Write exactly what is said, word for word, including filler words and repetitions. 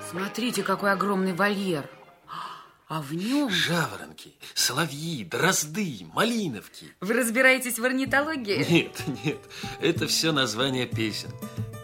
Смотрите, какой огромный вольер. А в нем... Жаворонки, соловьи, дрозды, малиновки. Вы разбираетесь в орнитологии? Нет, нет, это все названия песен.